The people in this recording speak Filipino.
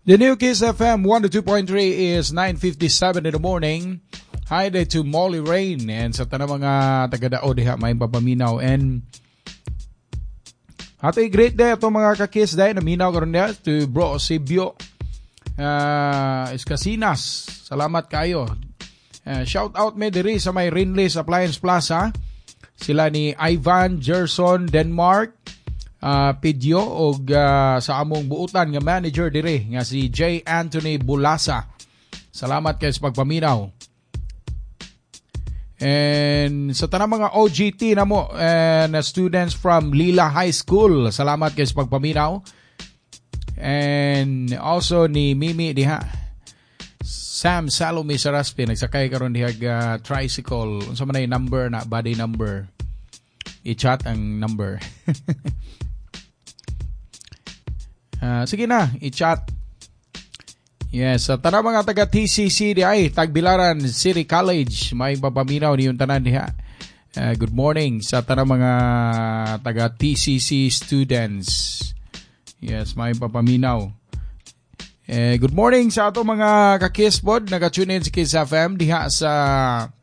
The new Kiss FM 102.3 is 9:57 in the morning. Hi there to Molly Rain and sa tanang mga taga-dao diha may papaminaw and hatay great day ato mga ka-kiss day naminaw karon diha to Bro Sibyo Escasinas. Salamat kayo. Shout out me diri sa may Rinlis Appliance Plaza. Sila ni Ivan Gerson Denmark. Pidyo og sa among buutan nga manager dire nga si J. Anthony Bulasa. Salamat kayo sa pagpaminaw. And sa tanang mga OGT na mo and students from Lila High School, salamat kayo sa pagpaminaw. And also ni Mimi diha. Sam Salome Saraspi nagsakay karon diha tricycle. Unsa man ay number na body number? I-chat ang number. Sige na, i-chat. Yes, tanang mga taga TCC di ay Tagbilaran City College, may papaminaw ni yung tanan diha. Good morning sa tanang mga taga TCC students. Yes, may papaminaw. Good morning sa ato mga ka-Kiss pod, naga-tune in sa Kiss FM diha sa